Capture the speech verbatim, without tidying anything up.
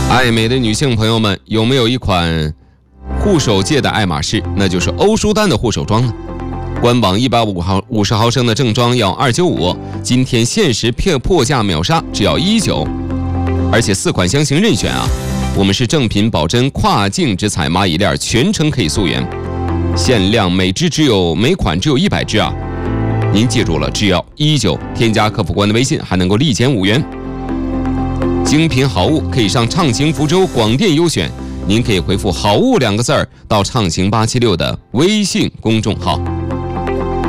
爱美的女性朋友们，有没有一款护手界的爱马仕，那就是欧舒丹的护手霜呢？官网一百五十毫升的正装要二九五，今天限时破破价秒杀，只要一九，而且四款香型任选啊！我们是正品保真跨境直采蚂蚁链，全程可以溯源，限量每支只有每款只有一百支啊！您记住了，只要一九，添加客服官的微信还能够立减五元。精品好物可以上畅行福州广电优选，您可以回复好物两个字儿到畅行八七六的微信公众号。